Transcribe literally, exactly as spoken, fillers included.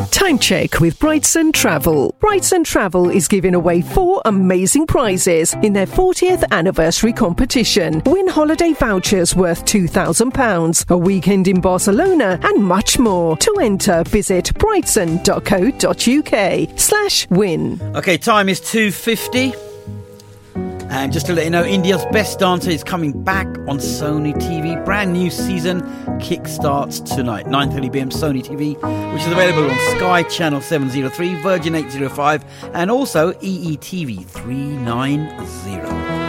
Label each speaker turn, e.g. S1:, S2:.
S1: Time check with Brightson Travel. Brightson Travel is giving away four amazing prizes in their fortieth anniversary competition. Win holiday vouchers worth two thousand pounds, a weekend in Barcelona, and much more. To enter, visit brightson.co.uk slash win.
S2: Okay, time is two fifty. And just to let you know, India's Best Dancer is coming back on Sony T V. Brand new season kick-starts tonight, nine thirty p m Sony T V, which is available on Sky Channel seven oh three, Virgin eight oh five, and also E E T V three ninety.